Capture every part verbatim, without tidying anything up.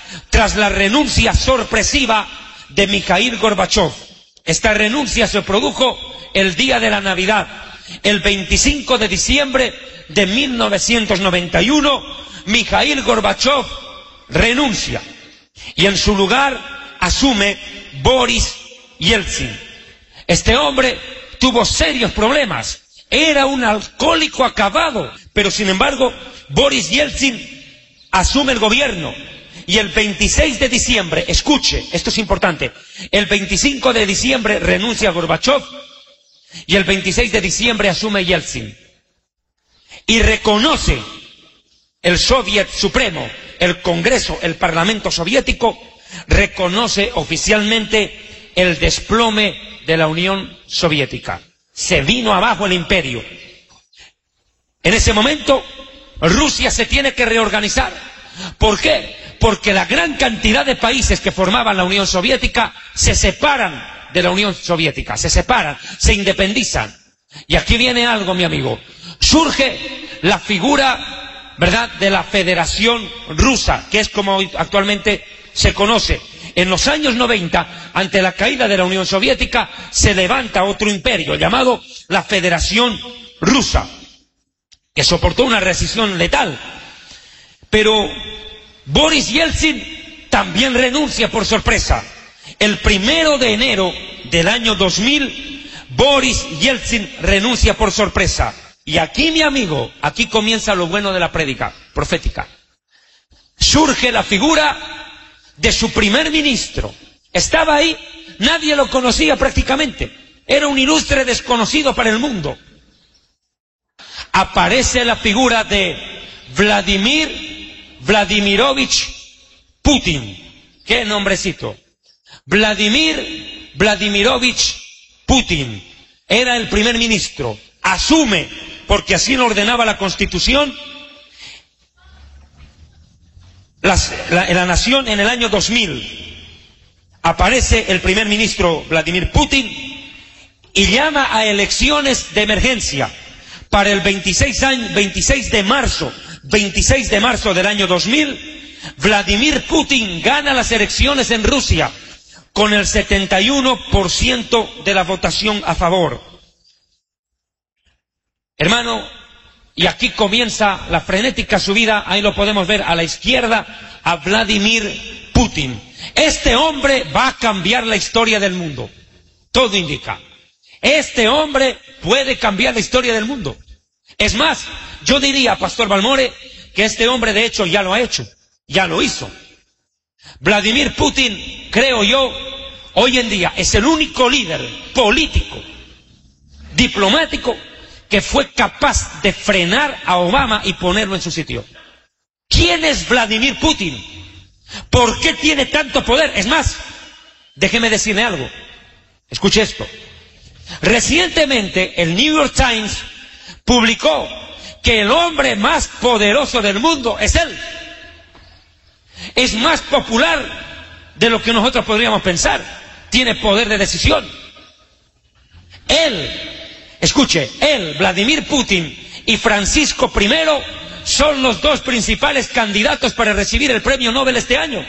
tras la renuncia sorpresiva de Mikhail Gorbachov. Esta renuncia se produjo el día de la Navidad, el veinticinco de diciembre de mil novecientos noventa y uno. Mikhail Gorbachov renuncia y en su lugar asume Boris Yeltsin. Este hombre tuvo serios problemas, era un alcohólico acabado, pero sin embargo Boris Yeltsin asume el gobierno y el veintiséis de diciembre, escuche, esto es importante, el veinticinco de diciembre renuncia Gorbachov y el veintiséis de diciembre asume Yeltsin. Y reconoce el Soviet Supremo, el Congreso, el Parlamento Soviético, reconoce oficialmente el desplome de la Unión Soviética. Se vino abajo el imperio. En ese momento, Rusia se tiene que reorganizar. ¿Por qué? Porque la gran cantidad de países que formaban la Unión Soviética se separan de la Unión Soviética, se separan, se independizan. Y aquí viene algo, mi amigo. Surge la figura, ¿verdad?, de la Federación Rusa, que es como actualmente se conoce. En los años noventa, ante la caída de la Unión Soviética, se levanta otro imperio llamado la Federación Rusa, que soportó una rescisión letal. Pero Boris Yeltsin también renuncia por sorpresa. El primero de enero del año dos mil, Boris Yeltsin renuncia por sorpresa. Y aquí, mi amigo, aquí comienza lo bueno de la prédica profética. Surge la figura de su primer ministro. Estaba ahí, nadie lo conocía prácticamente. Era un ilustre desconocido para el mundo. Aparece la figura de Vladimir Vladimirovich Putin. ¿Qué nombrecito? Vladimir Vladimirovich Putin. Era el primer ministro. Asume, porque así lo ordenaba la Constitución, Las, la, en la nación en el año dos mil. Aparece el primer ministro Vladimir Putin y llama a elecciones de emergencia para el veintiséis de marzo veintiséis de marzo del año dos mil. Vladimir Putin gana las elecciones en Rusia con el setenta y uno por ciento de la votación a favor. Hermano, y aquí comienza la frenética subida, ahí lo podemos ver a la izquierda, a Vladimir Putin. Este hombre va a cambiar la historia del mundo. Todo indica. Este hombre puede cambiar la historia del mundo. Es más, yo diría, Pastor Balmore, que este hombre de hecho ya lo ha hecho, ya lo hizo. Vladimir Putin, creo yo, hoy en día es el único líder político, diplomático, que fue capaz de frenar a Obama y ponerlo en su sitio. ¿Quién es Vladimir Putin? ¿Por qué tiene tanto poder? Es más, déjeme decirle algo. Escuche esto. Recientemente el New York Times publicó que el hombre más poderoso del mundo es él. Es más popular de lo que nosotros podríamos pensar. Tiene poder de decisión. Él, escuche, él, Vladimir Putin y Francisco primero son los dos principales candidatos para recibir el premio Nobel este año.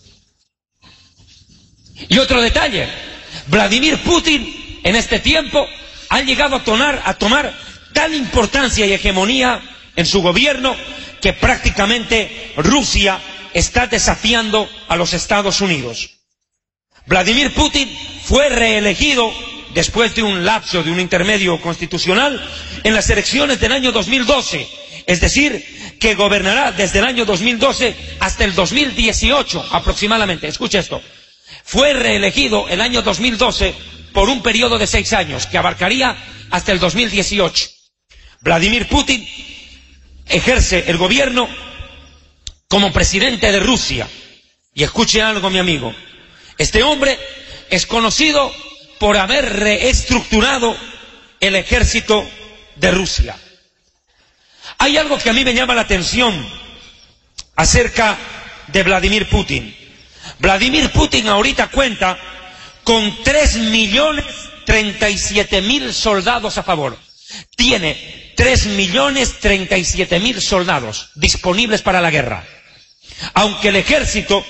Y otro detalle, Vladimir Putin en este tiempo ha llegado a tomar, a tomar tal importancia y hegemonía en su gobierno que prácticamente Rusia está desafiando a los Estados Unidos. Vladimir Putin fue reelegido después de un lapso, de un intermedio constitucional, en las elecciones del año dos mil doce, es decir, que gobernará desde el año dos mil doce hasta el dos mil dieciocho aproximadamente. Escuche esto. Fue reelegido el año dos mil doce por un periodo de seis años, que abarcaría hasta el dos mil dieciocho. Vladimir Putin ejerce el gobierno como presidente de Rusia. Y escuche algo, mi amigo. Este hombre es conocido por haber reestructurado el ejército de Rusia. Hay algo que a mí me llama la atención acerca de Vladimir Putin. Vladimir Putin ahorita cuenta con tres millones treinta y siete mil soldados a favor. Tiene tres millones treinta y siete mil soldados disponibles para la guerra. Aunque el ejército